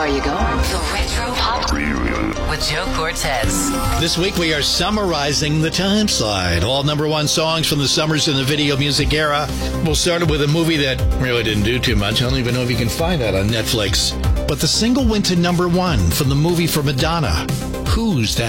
are you going? The Retro Pop Reunion with Joe Cortez. This week we are summarizing the time slide. All number one songs from the summers in the video music era. We'll start it with a movie that really didn't do too much. I don't even know if you can find that on Netflix. But the single went to number one from the movie for Madonna. Who's That